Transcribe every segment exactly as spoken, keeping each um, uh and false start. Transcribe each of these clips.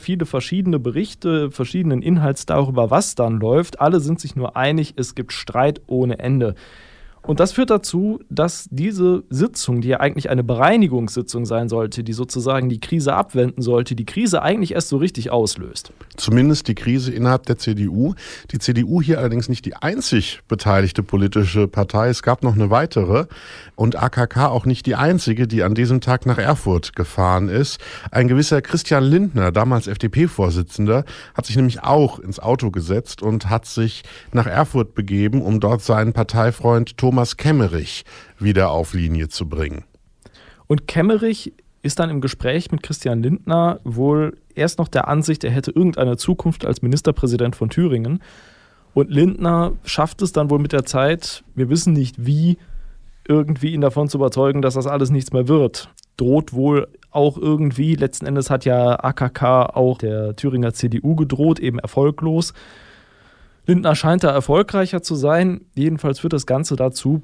Viele verschiedene Berichte, verschiedenen Inhalts darüber, was dann läuft. Alle sind sich nur einig, es gibt Streit ohne Ende. Und das führt dazu, dass diese Sitzung, die ja eigentlich eine Bereinigungssitzung sein sollte, die sozusagen die Krise abwenden sollte, die Krise eigentlich erst so richtig auslöst. Zumindest die Krise innerhalb der C D U. Die C D U hier allerdings nicht die einzig beteiligte politische Partei. Es gab noch eine weitere und A K K auch nicht die einzige, die an diesem Tag nach Erfurt gefahren ist. Ein gewisser Christian Lindner, damals F D P-Vorsitzender, hat sich nämlich auch ins Auto gesetzt und hat sich nach Erfurt begeben, um dort seinen Parteifreund Thomas Kemmerich wieder auf Linie zu bringen. Und Kemmerich ist dann im Gespräch mit Christian Lindner wohl erst noch der Ansicht, er hätte irgendeine Zukunft als Ministerpräsident von Thüringen. Und Lindner schafft es dann wohl mit der Zeit, wir wissen nicht wie, irgendwie ihn davon zu überzeugen, dass das alles nichts mehr wird. Droht wohl auch irgendwie, letzten Endes hat ja A K K auch der Thüringer C D U gedroht, eben erfolglos. Lindner scheint da erfolgreicher zu sein. Jedenfalls führt das Ganze dazu,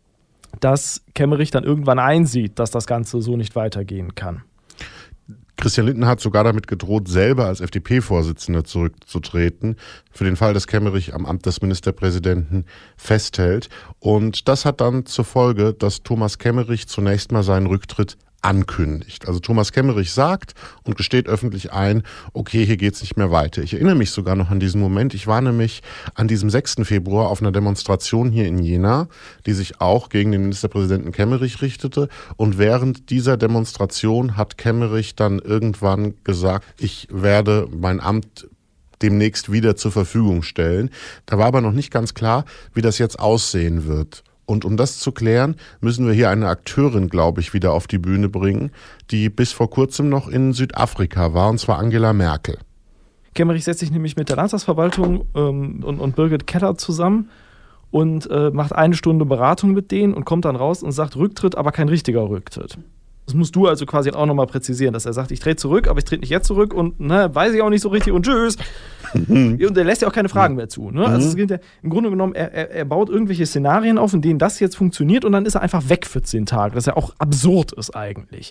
dass Kemmerich dann irgendwann einsieht, dass das Ganze so nicht weitergehen kann. Christian Lindner hat sogar damit gedroht, selber als F D P-Vorsitzender zurückzutreten, für den Fall, dass Kemmerich am Amt des Ministerpräsidenten festhält. Und das hat dann zur Folge, dass Thomas Kemmerich zunächst mal seinen Rücktritt ankündigt. Also Thomas Kemmerich sagt und gesteht öffentlich ein, okay, hier geht's nicht mehr weiter. Ich erinnere mich sogar noch an diesen Moment. Ich war nämlich an diesem sechsten Februar auf einer Demonstration hier in Jena, die sich auch gegen den Ministerpräsidenten Kemmerich richtete. Und während dieser Demonstration hat Kemmerich dann irgendwann gesagt, ich werde mein Amt demnächst wieder zur Verfügung stellen. Da war aber noch nicht ganz klar, wie das jetzt aussehen wird. Und um das zu klären, müssen wir hier eine Akteurin, glaube ich, wieder auf die Bühne bringen, die bis vor kurzem noch in Südafrika war, und zwar Angela Merkel. Kemmerich setzt sich nämlich mit der Landtagsverwaltung ähm, und, und Birgit Keller zusammen und äh, macht eine Stunde Beratung mit denen und kommt dann raus und sagt Rücktritt, aber kein richtiger Rücktritt. Das musst du also quasi auch nochmal präzisieren, dass er sagt, ich trete zurück, aber ich trete nicht jetzt zurück und ne, weiß ich auch nicht so richtig und tschüss. Und er lässt ja auch keine Fragen mehr zu. Ne? Also es geht ja, im Grunde genommen, er, er, er baut irgendwelche Szenarien auf, in denen das jetzt funktioniert und dann ist er einfach weg für zehn Tage. Das ja auch absurd ist eigentlich.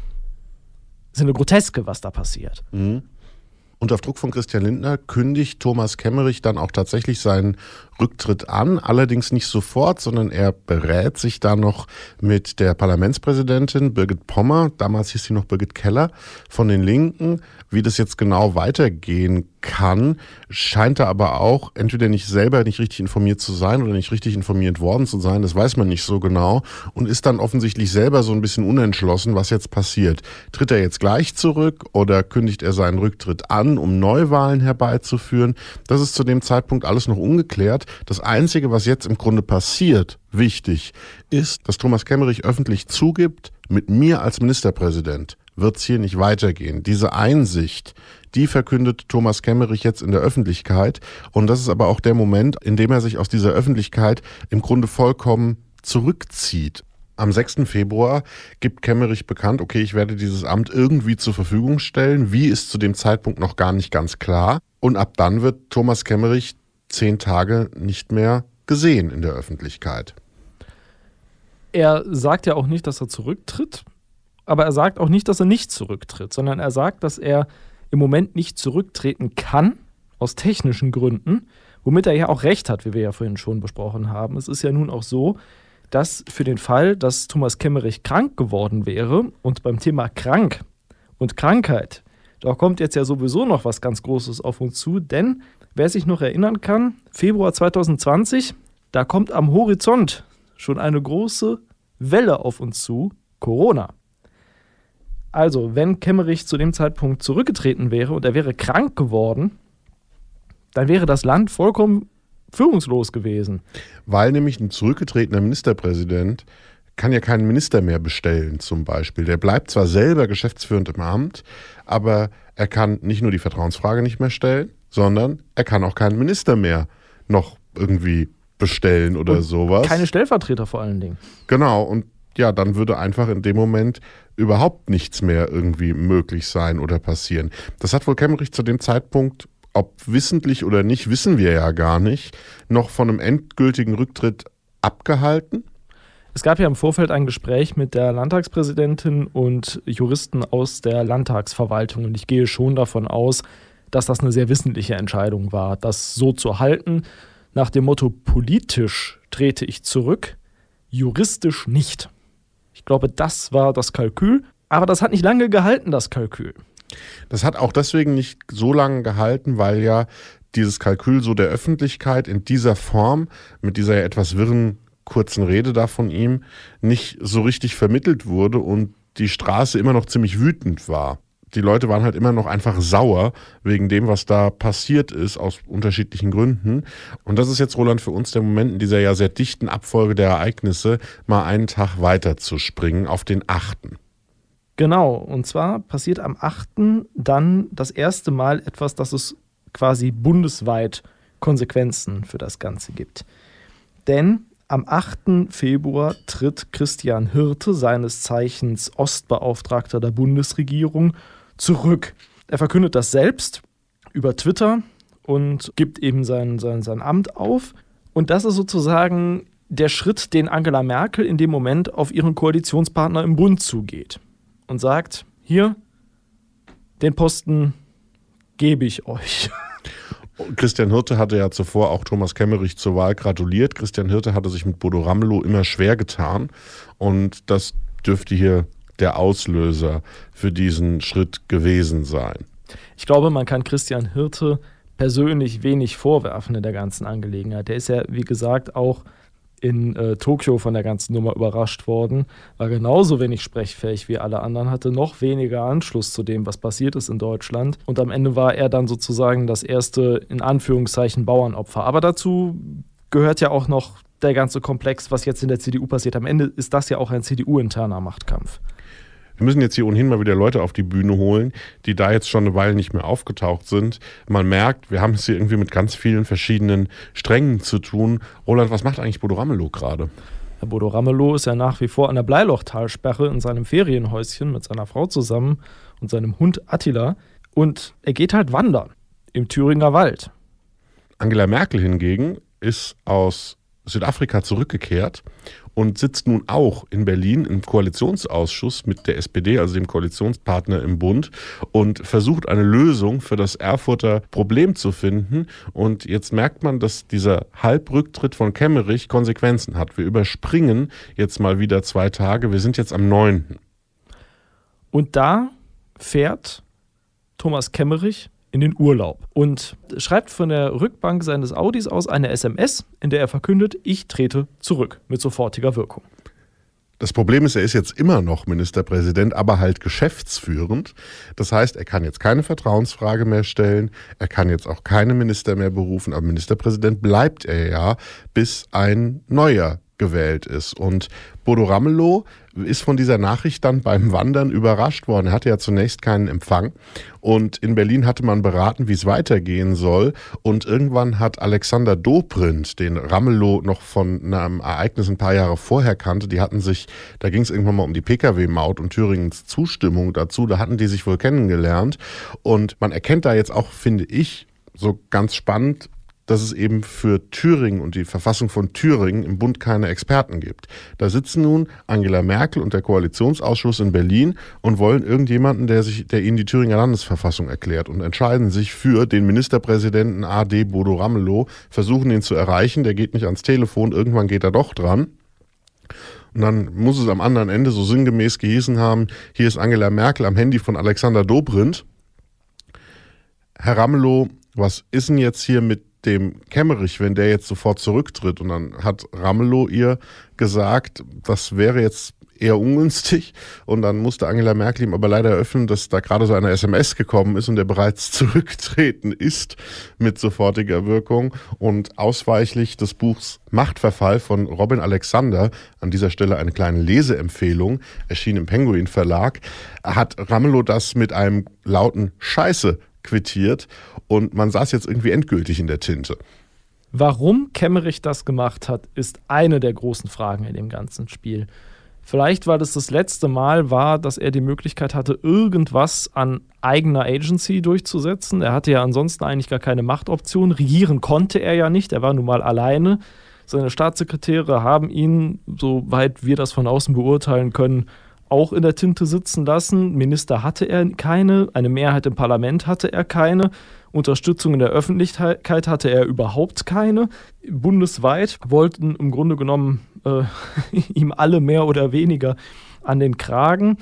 Das ist eine Groteske, was da passiert. Mhm. Und auf Druck von Christian Lindner kündigt Thomas Kemmerich dann auch tatsächlich seinen Rücktritt an, allerdings nicht sofort, sondern er berät sich da noch mit der Parlamentspräsidentin Birgit Pommer, damals hieß sie noch Birgit Keller, von den Linken, wie das jetzt genau weitergehen kann, scheint er aber auch entweder nicht selber nicht richtig informiert zu sein oder nicht richtig informiert worden zu sein, das weiß man nicht so genau und ist dann offensichtlich selber so ein bisschen unentschlossen, was jetzt passiert. Tritt er jetzt gleich zurück oder kündigt er seinen Rücktritt an, um Neuwahlen herbeizuführen? Das ist zu dem Zeitpunkt alles noch ungeklärt. Das Einzige, was jetzt im Grunde passiert, wichtig, ist, dass Thomas Kemmerich öffentlich zugibt, mit mir als Ministerpräsident wird es hier nicht weitergehen. Diese Einsicht, die verkündet Thomas Kemmerich jetzt in der Öffentlichkeit. Und das ist aber auch der Moment, in dem er sich aus dieser Öffentlichkeit im Grunde vollkommen zurückzieht. Am sechsten Februar gibt Kemmerich bekannt, okay, ich werde dieses Amt irgendwie zur Verfügung stellen. Wie ist zu dem Zeitpunkt noch gar nicht ganz klar. Und ab dann wird Thomas Kemmerich zehn Tage nicht mehr gesehen in der Öffentlichkeit. Er sagt ja auch nicht, dass er zurücktritt, aber er sagt auch nicht, dass er nicht zurücktritt, sondern er sagt, dass er im Moment nicht zurücktreten kann, aus technischen Gründen, womit er ja auch recht hat, wie wir ja vorhin schon besprochen haben. Es ist ja nun auch so, dass für den Fall, dass Thomas Kemmerich krank geworden wäre, und beim Thema krank und Krankheit, da kommt jetzt ja sowieso noch was ganz Großes auf uns zu, denn wer sich noch erinnern kann, Februar zwanzig zwanzig, da kommt am Horizont schon eine große Welle auf uns zu, Corona. Also, wenn Kemmerich zu dem Zeitpunkt zurückgetreten wäre und er wäre krank geworden, dann wäre das Land vollkommen führungslos gewesen. Weil nämlich ein zurückgetretener Ministerpräsident kann ja keinen Minister mehr bestellen zum Beispiel. Der bleibt zwar selber geschäftsführend im Amt, aber er kann nicht nur die Vertrauensfrage nicht mehr stellen, sondern er kann auch keinen Minister mehr noch irgendwie bestellen oder und sowas. Keine Stellvertreter vor allen Dingen. Genau, und ja, dann würde einfach in dem Moment überhaupt nichts mehr irgendwie möglich sein oder passieren. Das hat wohl Kemmerich zu dem Zeitpunkt, ob wissentlich oder nicht, wissen wir ja gar nicht, noch von einem endgültigen Rücktritt abgehalten. Es gab ja im Vorfeld ein Gespräch mit der Landtagspräsidentin und Juristen aus der Landtagsverwaltung. Und ich gehe schon davon aus, dass das eine sehr wissentliche Entscheidung war, das so zu halten, nach dem Motto, politisch trete ich zurück, juristisch nicht. Ich glaube, das war das Kalkül. Aber das hat nicht lange gehalten, das Kalkül. Das hat auch deswegen nicht so lange gehalten, weil ja dieses Kalkül so der Öffentlichkeit in dieser Form, mit dieser ja etwas wirren kurzen Rede da von ihm, nicht so richtig vermittelt wurde und die Straße immer noch ziemlich wütend war. Die Leute waren halt immer noch einfach sauer wegen dem, was da passiert ist, aus unterschiedlichen Gründen. Und das ist jetzt, Roland, für uns der Moment in dieser ja sehr dichten Abfolge der Ereignisse, mal einen Tag weiter zu springen auf den achten. Genau, und zwar passiert am achten dann das erste Mal etwas, dass es quasi bundesweit Konsequenzen für das Ganze gibt. Denn am achten Februar tritt Christian Hirte, seines Zeichens Ostbeauftragter der Bundesregierung, zurück. Er verkündet das selbst über Twitter und gibt eben sein, sein, sein Amt auf. Und das ist sozusagen der Schritt, den Angela Merkel in dem Moment auf ihren Koalitionspartner im Bund zugeht. Und sagt, hier, den Posten gebe ich euch. Christian Hirte hatte ja zuvor auch Thomas Kemmerich zur Wahl gratuliert. Christian Hirte hatte sich mit Bodo Ramelow immer schwer getan. Und das dürfte hier der Auslöser für diesen Schritt gewesen sein. Ich glaube, man kann Christian Hirte persönlich wenig vorwerfen in der ganzen Angelegenheit. Der ist ja, wie gesagt, auch in äh, Tokio von der ganzen Nummer überrascht worden, war genauso wenig sprechfähig wie alle anderen, hatte noch weniger Anschluss zu dem, was passiert ist in Deutschland. Und am Ende war er dann sozusagen das erste, in Anführungszeichen, Bauernopfer. Aber dazu gehört ja auch noch der ganze Komplex, was jetzt in der C D U passiert. Am Ende ist das ja auch ein C D U-interner Machtkampf. Wir müssen jetzt hier ohnehin mal wieder Leute auf die Bühne holen, die da jetzt schon eine Weile nicht mehr aufgetaucht sind. Man merkt, wir haben es hier irgendwie mit ganz vielen verschiedenen Strängen zu tun. Roland, was macht eigentlich Bodo Ramelow gerade? Herr Bodo Ramelow ist ja nach wie vor an der Bleilochtalsperre in seinem Ferienhäuschen mit seiner Frau zusammen und seinem Hund Attila. Und er geht halt wandern im Thüringer Wald. Angela Merkel hingegen ist aus Südafrika zurückgekehrt und sitzt nun auch in Berlin im Koalitionsausschuss mit der S P D, also dem Koalitionspartner im Bund, und versucht eine Lösung für das Erfurter Problem zu finden. Und jetzt merkt man, dass dieser Halbrücktritt von Kemmerich Konsequenzen hat. Wir überspringen jetzt mal wieder zwei Tage. Wir sind jetzt am neunten Und da fährt Thomas Kemmerich in den Urlaub und schreibt von der Rückbank seines Audis aus eine S M S, in der er verkündet, ich trete zurück mit sofortiger Wirkung. Das Problem ist, er ist jetzt immer noch Ministerpräsident, aber halt geschäftsführend. Das heißt, er kann jetzt keine Vertrauensfrage mehr stellen, er kann jetzt auch keine Minister mehr berufen, aber Ministerpräsident bleibt er ja, bis ein neuer gewählt ist. Und Bodo Ramelow ist von dieser Nachricht dann beim Wandern überrascht worden. Er hatte ja zunächst keinen Empfang und in Berlin hatte man beraten, wie es weitergehen soll, und irgendwann hat Alexander Dobrindt, den Ramelow noch von einem Ereignis ein paar Jahre vorher kannte, die hatten sich, da ging es irgendwann mal um die Pkw-Maut und Thüringens Zustimmung dazu, da hatten die sich wohl kennengelernt und man erkennt da jetzt auch, finde ich, so ganz spannend, dass es eben für Thüringen und die Verfassung von Thüringen im Bund keine Experten gibt. Da sitzen nun Angela Merkel und der Koalitionsausschuss in Berlin und wollen irgendjemanden, der sich, der ihnen die Thüringer Landesverfassung erklärt, und entscheiden sich für den Ministerpräsidenten A D Bodo Ramelow, versuchen ihn zu erreichen, der geht nicht ans Telefon, irgendwann geht er doch dran. Und dann muss es am anderen Ende so sinngemäß gehießen haben, hier ist Angela Merkel am Handy von Alexander Dobrindt. Herr Ramelow, was ist denn jetzt hier mit dem Kemmerich, wenn der jetzt sofort zurücktritt? Und dann hat Ramelow ihr gesagt, das wäre jetzt eher ungünstig. Und dann musste Angela Merkel ihm aber leider eröffnen, dass da gerade so eine S M S gekommen ist und er bereits zurücktreten ist mit sofortiger Wirkung. Und ausweichlich des Buchs Machtverfall von Robin Alexander, an dieser Stelle eine kleine Leseempfehlung, erschien im Penguin Verlag, hat Ramelow das mit einem lauten Scheiße quittiert und man saß jetzt irgendwie endgültig in der Tinte. Warum Kemmerich das gemacht hat, ist eine der großen Fragen in dem ganzen Spiel. Vielleicht, weil das das letzte Mal war, dass er die Möglichkeit hatte, irgendwas an eigener Agency durchzusetzen. Er hatte ja ansonsten eigentlich gar keine Machtoption. Regieren konnte er ja nicht, er war nun mal alleine. Seine Staatssekretäre haben ihn, soweit wir das von außen beurteilen können, auch in der Tinte sitzen lassen. Minister hatte er keine, eine Mehrheit im Parlament hatte er keine, Unterstützung in der Öffentlichkeit hatte er überhaupt keine. Bundesweit wollten im Grunde genommen äh, ihm alle mehr oder weniger an den Kragen.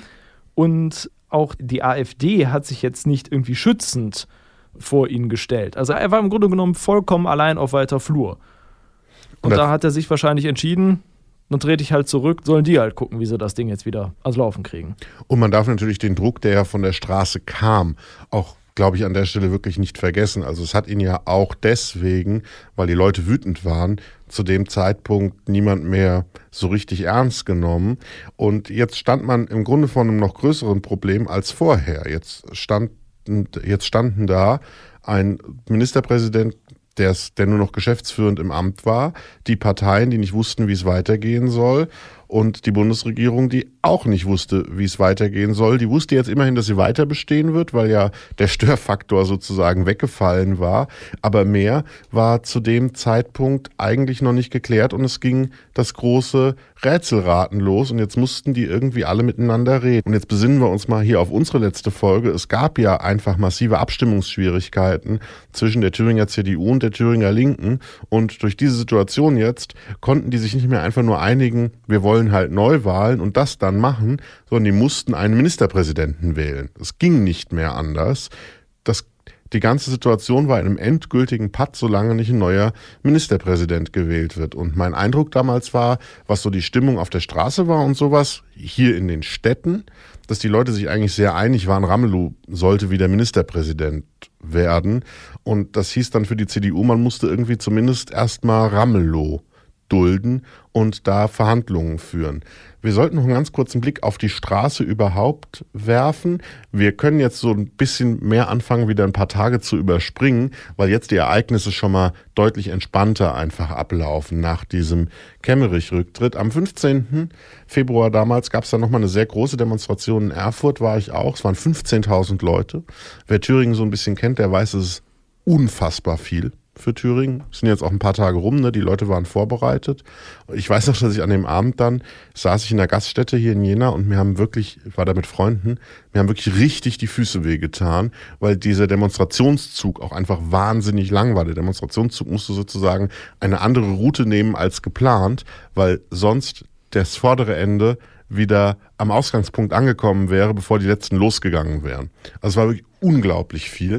Und auch die AfD hat sich jetzt nicht irgendwie schützend vor ihn gestellt. Also er war im Grunde genommen vollkommen allein auf weiter Flur. Und, Und da hat er sich wahrscheinlich entschieden, dann trete ich halt zurück, sollen die halt gucken, wie sie das Ding jetzt wieder ans Laufen kriegen. Und man darf natürlich den Druck, der ja von der Straße kam, auch, glaube ich, an der Stelle wirklich nicht vergessen. Also es hat ihn ja auch deswegen, weil die Leute wütend waren, zu dem Zeitpunkt niemand mehr so richtig ernst genommen. Und jetzt stand man im Grunde vor einem noch größeren Problem als vorher. Jetzt standen, jetzt standen da ein Ministerpräsident, Der, der nur noch geschäftsführend im Amt war, die Parteien, die nicht wussten, wie es weitergehen soll, und die Bundesregierung, die auch nicht wusste, wie es weitergehen soll. Die wusste jetzt immerhin, dass sie weiter bestehen wird, weil ja der Störfaktor sozusagen weggefallen war. Aber mehr war zu dem Zeitpunkt eigentlich noch nicht geklärt und es ging das große Rätselraten los und jetzt mussten die irgendwie alle miteinander reden. Und jetzt besinnen wir uns mal hier auf unsere letzte Folge. Es gab ja einfach massive Abstimmungsschwierigkeiten zwischen der Thüringer C D U und der Thüringer Linken und durch diese Situation jetzt konnten die sich nicht mehr einfach nur einigen, wir wollen halt Neuwahlen und das dann machen, sondern die mussten einen Ministerpräsidenten wählen. Es ging nicht mehr anders. Das, die ganze Situation war in einem endgültigen Patt, solange nicht ein neuer Ministerpräsident gewählt wird. Und mein Eindruck damals war, was so die Stimmung auf der Straße war und sowas, hier in den Städten, dass die Leute sich eigentlich sehr einig waren, Ramelow sollte wieder Ministerpräsident werden. Und das hieß dann für die C D U, man musste irgendwie zumindest erstmal Ramelow dulden und da Verhandlungen führen. Wir sollten noch einen ganz kurzen Blick auf die Straße überhaupt werfen. Wir können jetzt so ein bisschen mehr anfangen, wieder ein paar Tage zu überspringen, weil jetzt die Ereignisse schon mal deutlich entspannter einfach ablaufen nach diesem Kemmerich-Rücktritt. Am fünfzehnten Februar damals gab es dann nochmal eine sehr große Demonstration in Erfurt, war ich auch. Es waren fünfzehntausend Leute. Wer Thüringen so ein bisschen kennt, der weiß, es ist unfassbar viel für Thüringen. Es sind jetzt auch ein paar Tage rum, ne? Die Leute waren vorbereitet. Ich weiß noch, dass ich an dem Abend dann saß ich in der Gaststätte hier in Jena und mir haben wirklich, ich war da mit Freunden, mir haben wirklich richtig die Füße wehgetan, weil dieser Demonstrationszug auch einfach wahnsinnig lang war. Der Demonstrationszug musste sozusagen eine andere Route nehmen als geplant, weil sonst das vordere Ende wieder am Ausgangspunkt angekommen wäre, bevor die letzten losgegangen wären. Also es war wirklich unglaublich viel.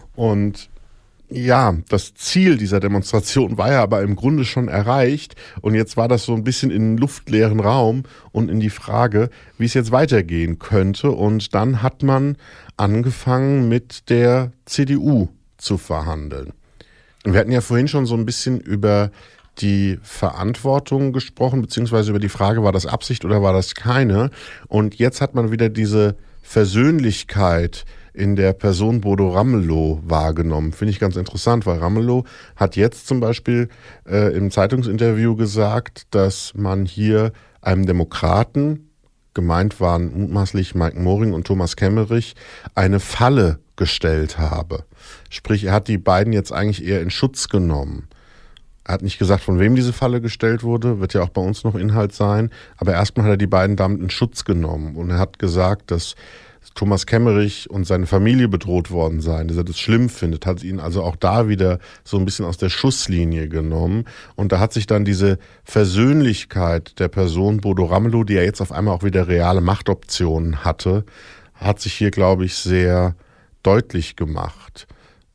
Und ja, das Ziel dieser Demonstration war ja aber im Grunde schon erreicht und jetzt war das so ein bisschen in den luftleeren Raum und in die Frage, wie es jetzt weitergehen könnte und dann hat man angefangen mit der C D U zu verhandeln. Und wir hatten ja vorhin schon so ein bisschen über die Verantwortung gesprochen, beziehungsweise über die Frage, war das Absicht oder war das keine? Und jetzt hat man wieder diese Versöhnlichkeit in der Person Bodo Ramelow wahrgenommen. Finde ich ganz interessant, weil Ramelow hat jetzt zum Beispiel äh, im Zeitungsinterview gesagt, dass man hier einem Demokraten, gemeint waren mutmaßlich Mike Moring und Thomas Kemmerich, eine Falle gestellt habe. Sprich, er hat die beiden jetzt eigentlich eher in Schutz genommen. Er hat nicht gesagt, von wem diese Falle gestellt wurde, wird ja auch bei uns noch Inhalt sein, aber erstmal hat er die beiden damit in Schutz genommen und er hat gesagt, dass Thomas Kemmerich und seine Familie bedroht worden seien, dass er das schlimm findet, hat ihn also auch da wieder so ein bisschen aus der Schusslinie genommen. Und da hat sich dann diese Versöhnlichkeit der Person Bodo Ramelow, die ja jetzt auf einmal auch wieder reale Machtoptionen hatte, hat sich hier, glaube ich, sehr deutlich gemacht.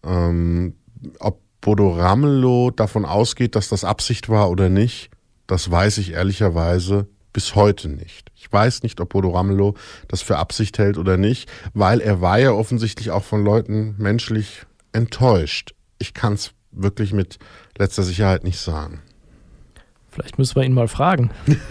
Ähm, ob Bodo Ramelow davon ausgeht, dass das Absicht war oder nicht, das weiß ich ehrlicherweise bis heute nicht. Ich weiß nicht, ob Bodo Ramelow das für Absicht hält oder nicht, weil er war ja offensichtlich auch von Leuten menschlich enttäuscht. Ich kann es wirklich mit letzter Sicherheit nicht sagen. Vielleicht müssen wir ihn mal fragen.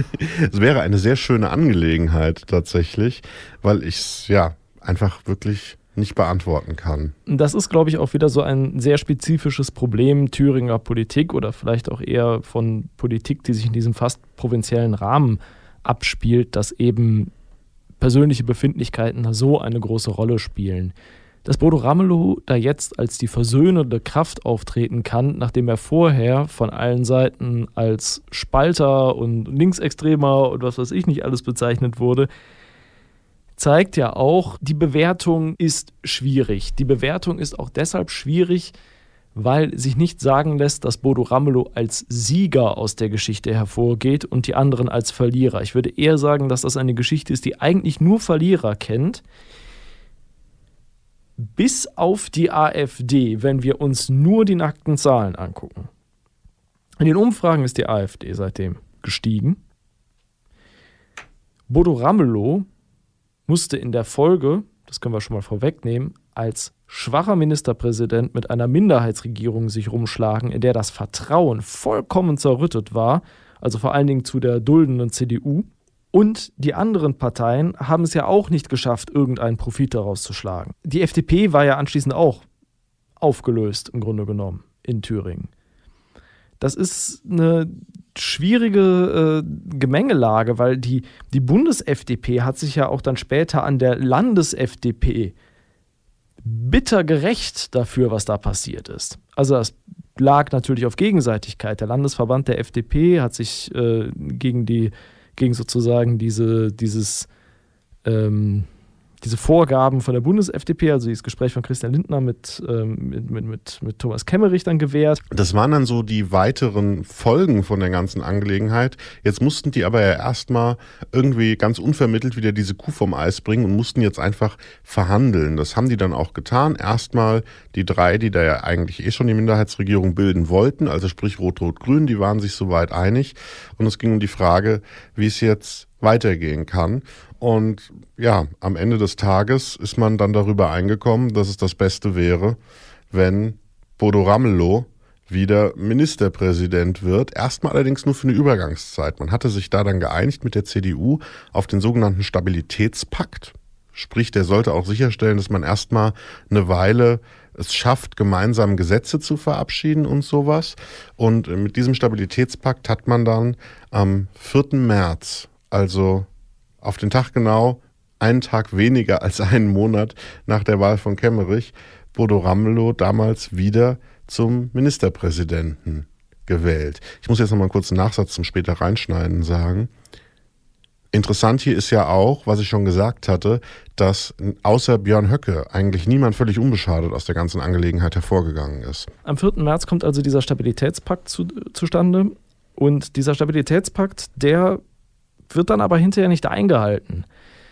Es wäre eine sehr schöne Angelegenheit tatsächlich, weil ich es ja einfach wirklich nicht beantworten kann. Das ist, glaube ich, auch wieder so ein sehr spezifisches Problem Thüringer Politik oder vielleicht auch eher von Politik, die sich in diesem fast provinziellen Rahmen abspielt, dass eben persönliche Befindlichkeiten so eine große Rolle spielen. dass Bodo Ramelow da jetzt als die versöhnende Kraft auftreten kann, nachdem er vorher von allen Seiten als Spalter und Linksextremer und was weiß ich nicht alles bezeichnet wurde, zeigt ja auch, die Bewertung ist schwierig. Die Bewertung ist auch deshalb schwierig, weil sich nicht sagen lässt, dass Bodo Ramelow als Sieger aus der Geschichte hervorgeht und die anderen als Verlierer. Ich würde eher sagen, dass das eine Geschichte ist, die eigentlich nur Verlierer kennt, bis auf die AfD, wenn wir uns nur die nackten Zahlen angucken. In den Umfragen ist die AfD seitdem gestiegen. Bodo Ramelow musste in der Folge, das können wir schon mal vorwegnehmen, als schwacher Ministerpräsident mit einer Minderheitsregierung sich rumschlagen, in der das Vertrauen vollkommen zerrüttet war, also vor allen Dingen zu der duldenden C D U. Und die anderen Parteien haben es ja auch nicht geschafft, irgendeinen Profit daraus zu schlagen. Die F D P war ja anschließend auch aufgelöst, im Grunde genommen, in Thüringen. Das ist eine schwierige äh, Gemengelage, weil die, die Bundes-F D P hat sich ja auch dann später an der Landes-F D P bitter gerecht dafür, was da passiert ist. Also das lag natürlich auf Gegenseitigkeit. Der Landesverband der F D P hat sich äh, gegen die gegen sozusagen diese, dieses, ähm, diese Vorgaben von der Bundes-F D P, also dieses Gespräch von Christian Lindner mit, ähm, mit, mit, mit, mit Thomas Kemmerich dann gewährt. Das waren dann so die weiteren Folgen von der ganzen Angelegenheit. Jetzt mussten die aber ja erstmal irgendwie ganz unvermittelt wieder diese Kuh vom Eis bringen und mussten jetzt einfach verhandeln. Das haben die dann auch getan. Erstmal die drei, die da ja eigentlich eh schon die Minderheitsregierung bilden wollten, also sprich Rot-Rot-Grün, die waren sich soweit einig. Und es ging um die Frage, wie es jetzt weitergehen kann. Und ja, am Ende des Tages ist man dann darüber eingekommen, dass es das Beste wäre, wenn Bodo Ramelow wieder Ministerpräsident wird. Erstmal allerdings nur für eine Übergangszeit. Man hatte sich da dann geeinigt mit der C D U auf den sogenannten Stabilitätspakt. Sprich, der sollte auch sicherstellen, dass man erstmal eine Weile es schafft, gemeinsam Gesetze zu verabschieden und sowas. Und mit diesem Stabilitätspakt hat man dann am vierten März, also auf den Tag genau, einen Tag weniger als einen Monat nach der Wahl von Kemmerich, Bodo Ramelow damals wieder zum Ministerpräsidenten gewählt. Ich muss jetzt noch mal einen kurzen Nachsatz zum später reinschneiden sagen. Interessant hier ist ja auch, was ich schon gesagt hatte, dass außer Björn Höcke eigentlich niemand völlig unbeschadet aus der ganzen Angelegenheit hervorgegangen ist. Am vierten März kommt also dieser Stabilitätspakt zu, zustande und dieser Stabilitätspakt, der wird dann aber hinterher nicht eingehalten.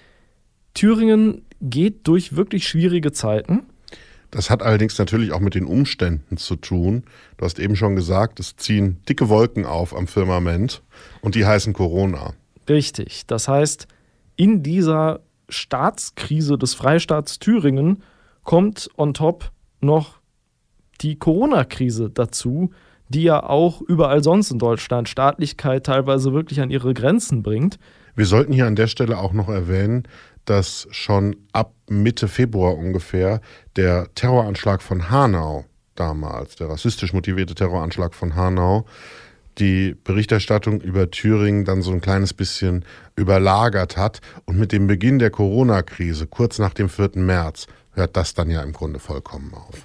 Thüringen geht durch wirklich schwierige Zeiten. Das hat allerdings natürlich auch mit den Umständen zu tun. Du hast eben schon gesagt, es ziehen dicke Wolken auf am Firmament und die heißen Corona. Richtig. Das heißt, in dieser Staatskrise des Freistaats Thüringen kommt on top noch die Corona-Krise dazu, die ja auch überall sonst in Deutschland Staatlichkeit teilweise wirklich an ihre Grenzen bringt. Wir sollten hier an der Stelle auch noch erwähnen, dass schon ab Mitte Februar ungefähr der Terroranschlag von Hanau damals, der rassistisch motivierte Terroranschlag von Hanau, die Berichterstattung über Thüringen dann so ein kleines bisschen überlagert hat. Und mit dem Beginn der Corona-Krise, kurz nach dem vierten März, hört das dann ja im Grunde vollkommen auf.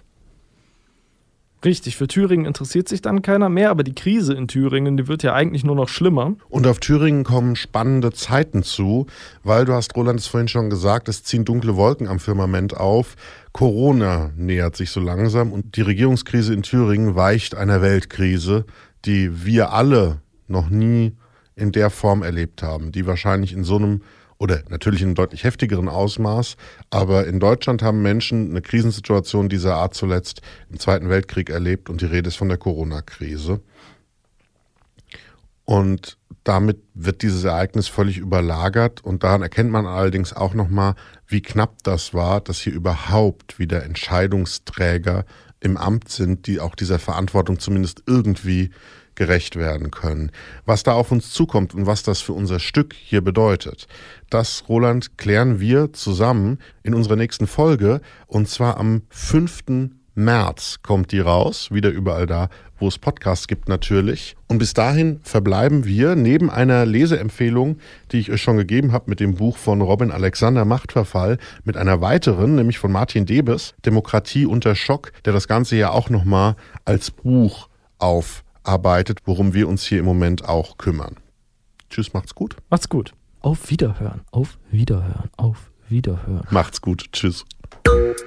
Richtig, für Thüringen interessiert sich dann keiner mehr, aber die Krise in Thüringen, die wird ja eigentlich nur noch schlimmer. Und auf Thüringen kommen spannende Zeiten zu, weil du hast, Roland, es vorhin schon gesagt, es ziehen dunkle Wolken am Firmament auf. Corona nähert sich so langsam und die Regierungskrise in Thüringen weicht einer Weltkrise, die wir alle noch nie in der Form erlebt haben, die wahrscheinlich in so einem oder natürlich in einem deutlich heftigeren Ausmaß, aber in Deutschland haben Menschen eine Krisensituation dieser Art zuletzt im Zweiten Weltkrieg erlebt und die Rede ist von der Corona-Krise. Und damit wird dieses Ereignis völlig überlagert und daran erkennt man allerdings auch nochmal, wie knapp das war, dass hier überhaupt wieder Entscheidungsträger im Amt sind, die auch dieser Verantwortung zumindest irgendwie gerecht werden können. Was da auf uns zukommt und was das für unser Stück hier bedeutet, das, Roland, klären wir zusammen in unserer nächsten Folge und zwar am fünften März kommt die raus, wieder überall da, wo es Podcasts gibt natürlich. Und bis dahin verbleiben wir neben einer Leseempfehlung, die ich euch schon gegeben habe mit dem Buch von Robin Alexander Machtverfall, mit einer weiteren, nämlich von Martin Debes, Demokratie unter Schock, der das Ganze ja auch nochmal als Buch aufarbeitet, worum wir uns hier im Moment auch kümmern. Tschüss, macht's gut. Macht's gut. Auf Wiederhören, auf Wiederhören, auf Wiederhören. Macht's gut, tschüss.